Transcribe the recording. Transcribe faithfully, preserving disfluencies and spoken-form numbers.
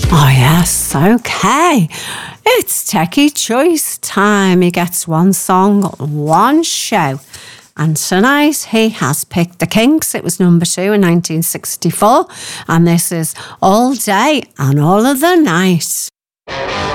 Oh, yes, okay. It's Techie Choice time. He gets one song, one show. And tonight he has picked The Kinks. It was number two in nineteen sixty-four. And this is All Day and All of the Night.